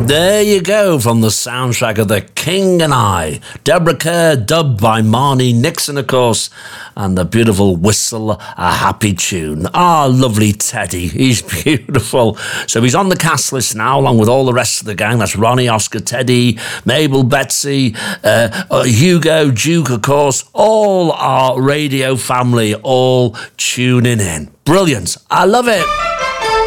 There you go, from the soundtrack of The King and I. Deborah Kerr, dubbed by Marnie Nixon, of course, and the beautiful Whistle a Happy Tune. Ah, lovely Teddy. He's beautiful. So he's on the cast list now, along with all the rest of the gang. That's Ronnie, Oscar, Teddy, Mabel, Betsy, Hugo, Duke, of course. All our radio family, all tuning in. Brilliant. I love it.